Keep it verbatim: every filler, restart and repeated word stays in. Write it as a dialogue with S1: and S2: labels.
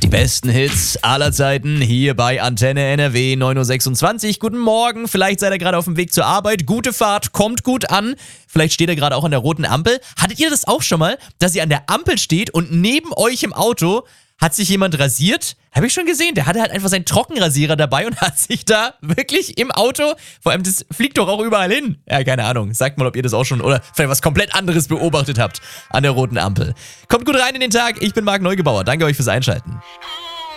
S1: besten Hits aller Zeiten hier bei Antenne N R W neun Uhr sechsundzwanzig. Guten Morgen, vielleicht seid ihr gerade auf dem Weg zur Arbeit. Gute Fahrt, kommt gut an. Vielleicht steht ihr gerade auch an der roten Ampel. Hattet ihr das auch schon mal, dass ihr an der Ampel steht und neben euch im Auto hat sich jemand rasiert? Habe ich schon gesehen. Der hatte halt einfach seinen Trockenrasierer dabei und hat sich da wirklich im Auto, vor allem das fliegt doch auch überall hin. Ja, keine Ahnung. Sagt mal, ob ihr das auch schon oder vielleicht was komplett anderes beobachtet habt an der roten Ampel. Kommt gut rein in den Tag. Ich bin Marc Neugebauer. Danke euch fürs Einschalten.